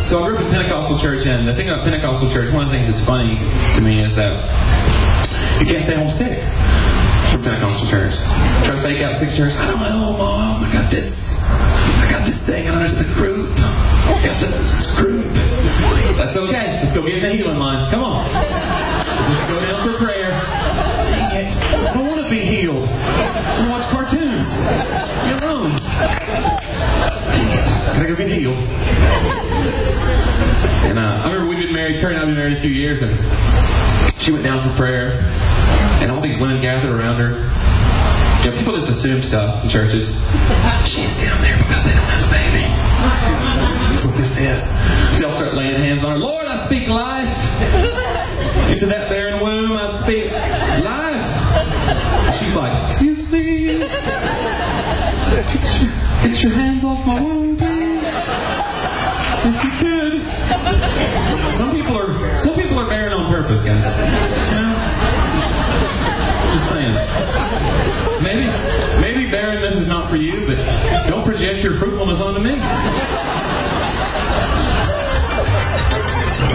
So I grew up in Pentecostal church, and the thing about Pentecostal church, one of the things that's funny to me is that you can't stay home sick from Pentecostal church. Try to fake out sick church. I don't know, Mom. I got this thing, and it's the group. I got this group. That's okay. Let's go get in the healing line. Come on. Let's go down for prayer. Dang it. I don't want to be healed. I want to watch cartoons. Leave me alone. Dang it. Gotta go get healed. And I remember we'd been married, Kurt and I had been married a few years, and she went down for prayer, and all these women gathered around her. You know, people just assume stuff in churches. She's down there because they don't have a baby. That's what this is. So y'all start laying hands on her. Lord, I speak life. Into that barren womb, I speak life. And she's like, excuse me. Get your hands off my womb, please. If you could. Some people are barren on purpose, guys. You know? Just saying. Maybe barrenness is not for you, but don't project your fruitfulness onto me.